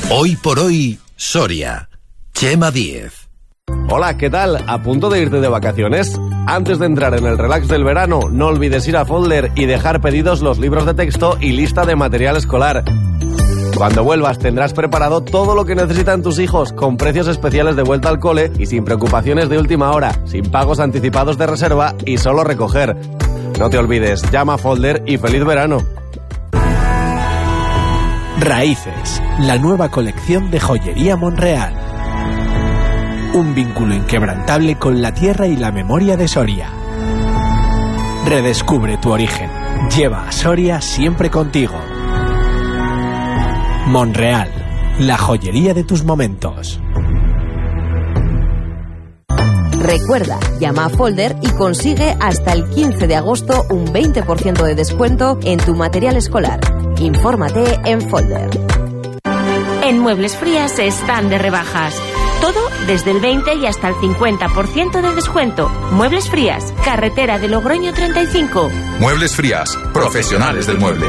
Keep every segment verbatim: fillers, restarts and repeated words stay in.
Hoy por hoy, Soria. Chema Díez. Hola, ¿qué tal? ¿A punto de irte de vacaciones? Antes de entrar en el relax del verano, no olvides ir a Folder y dejar pedidos los libros de texto y lista de material escolar. Cuando vuelvas tendrás preparado todo lo que necesitan tus hijos, con precios especiales de vuelta al cole y sin preocupaciones de última hora, sin pagos anticipados de reserva y solo recoger. No te olvides, llama a Folder y feliz verano. Raíces, la nueva colección de joyería Monreal. Un vínculo inquebrantable con la tierra y la memoria de Soria. Redescubre tu origen. Lleva a Soria siempre contigo. Monreal, la joyería de tus momentos. Recuerda, llama a Folder y consigue hasta el quince de agosto un veinte por ciento de descuento en tu material escolar. Infórmate en Folder. En Muebles Frías están de rebajas. Todo desde el veinte y hasta el cincuenta por ciento de descuento. Muebles Frías, carretera de Logroño treinta y cinco. Muebles Frías, profesionales del mueble.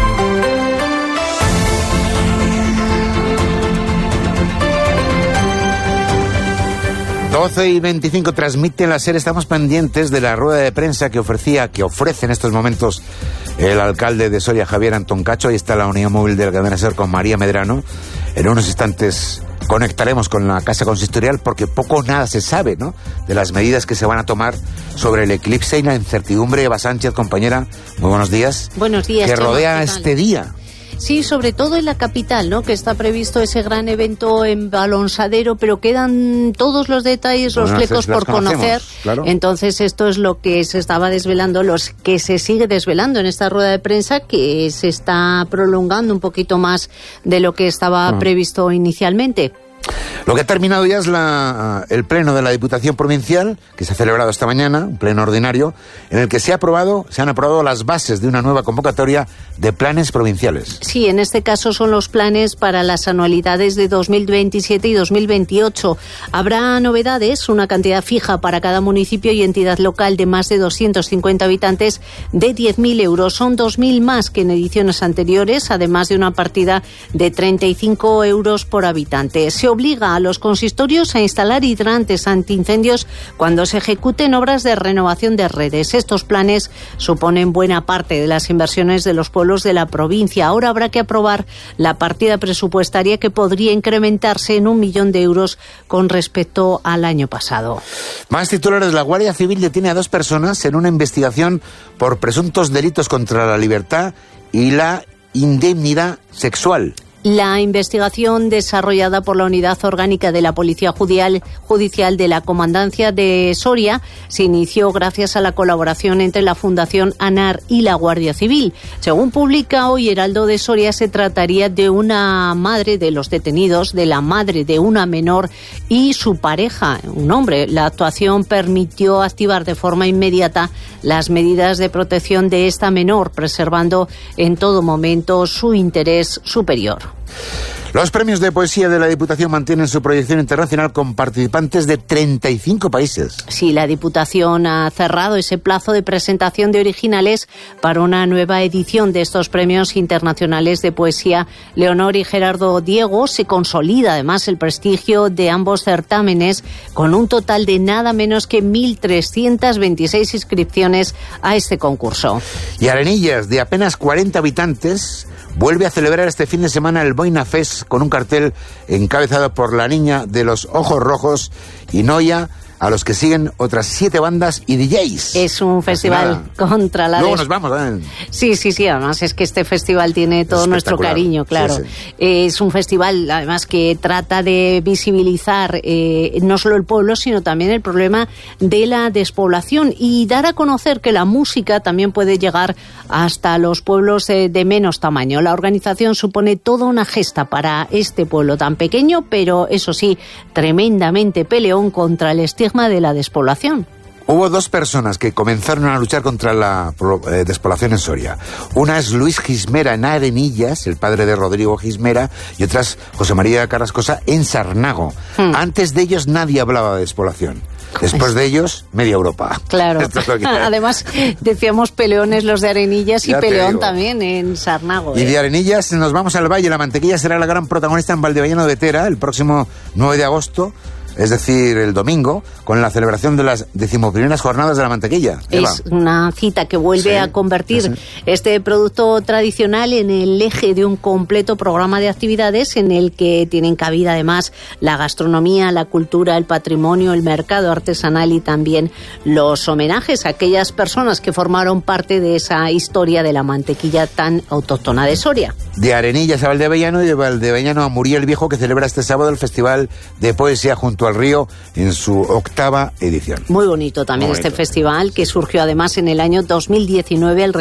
doce y veinticinco transmite la SER. Estamos pendientes de la rueda de prensa que ofrecía, que ofrece en estos momentos el alcalde de Soria, Javier Antón Cacho. Ahí está la unidad móvil de la cadena SER con María Medrano. En unos instantes conectaremos con la Casa Consistorial porque poco o nada se sabe, ¿no?, de las medidas que se van a tomar sobre el eclipse y la incertidumbre. Eva Sánchez, compañera, muy buenos días. Buenos días. Que rodea este día. Sí, sobre todo en la capital, ¿no?, que está previsto ese gran evento en Balonsadero, pero quedan todos los detalles, los bueno, flecos por conocer. Claro. Entonces esto es lo que se estaba desvelando, los que se sigue desvelando en esta rueda de prensa, que se está prolongando un poquito más de lo que estaba ah. previsto inicialmente. Lo que ha terminado ya es la, el pleno de la Diputación Provincial, que se ha celebrado esta mañana, un pleno ordinario, en el que se ha aprobado, se han aprobado las bases de una nueva convocatoria de planes provinciales. Sí, en este caso son los planes para las anualidades de dos mil veintisiete y dos mil veintiocho. Habrá novedades, una cantidad fija para cada municipio y entidad local de más de doscientos cincuenta habitantes de diez mil euros. Son dos mil más que en ediciones anteriores, además de una partida de treinta y cinco euros por habitante. Se obliga a los consistorios a instalar hidrantes antiincendios cuando se ejecuten obras de renovación de redes. Estos planes suponen buena parte de las inversiones de los pueblos de la provincia. Ahora habrá que aprobar la partida presupuestaria, que podría incrementarse en un millón de euros con respecto al año pasado. Más titulares. La Guardia Civil detiene a dos personas en una investigación por presuntos delitos contra la libertad y la indemnidad sexual. La investigación desarrollada por la Unidad Orgánica de la Policía Judicial, Judicial de la Comandancia de Soria se inició gracias a la colaboración entre la Fundación ANAR y la Guardia Civil. Según publica hoy Heraldo de Soria, se trataría de una madre de los detenidos, de la madre de una menor y su pareja, un hombre. La actuación permitió activar de forma inmediata las medidas de protección de esta menor, preservando en todo momento su interés superior. Los premios de poesía de la Diputación mantienen su proyección internacional con participantes de treinta y cinco países. Sí, la Diputación ha cerrado ese plazo de presentación de originales para una nueva edición de estos premios internacionales de poesía. Leonor y Gerardo Diego. Se consolida además el prestigio de ambos certámenes con un total de nada menos que mil trescientas veintiséis inscripciones a este concurso. Y Arenillas, de apenas cuarenta habitantes, vuelve a celebrar este fin de semana el Boina Fest con un cartel encabezado por la niña de los ojos rojos y Noia, a los que siguen otras siete bandas y D Js. Es un festival contra la... Luego des... nos vamos, ¿eh? Sí, sí, sí, además es que este festival tiene todo nuestro cariño, claro. Sí, sí. Es un festival, además, que trata de visibilizar eh, no solo el pueblo, sino también el problema de la despoblación y dar a conocer que la música también puede llegar hasta los pueblos eh, de menos tamaño. La organización supone toda una gesta para este pueblo tan pequeño, pero eso sí, tremendamente peleón contra el estigma de la despoblación. Hubo dos personas que comenzaron a luchar contra la eh, despoblación en Soria. Una es Luis Gismera en Arenillas, el padre de Rodrigo Gismera, y otra es José María Carrascosa en Sarnago. Hmm. Antes de ellos nadie hablaba de despoblación. Después de ellos, media Europa. Claro. Es que... Además, decíamos peleones los de Arenillas y ya Peleón también en Sarnago. Y ¿eh? de Arenillas nos vamos al Valle. La mantequilla será la gran protagonista en Valdebañano de Tera el próximo nueve de agosto. Es decir, el domingo, con la celebración de las decimoprimeras jornadas de la mantequilla. Eva. Es una cita que vuelve sí, a convertir sí, sí. este producto tradicional en el eje de un completo programa de actividades en el que tienen cabida además la gastronomía, la cultura, el patrimonio, el mercado artesanal y también los homenajes a aquellas personas que formaron parte de esa historia de la mantequilla tan autóctona de Soria. De Arenillas a Valdebañano y de Valdebañano a Muriel Viejo, que celebra este sábado el Festival de Poesía junto al Río en su octava edición. Muy bonito también Muy bonito. Este festival, que surgió además en el año dos mil diecinueve al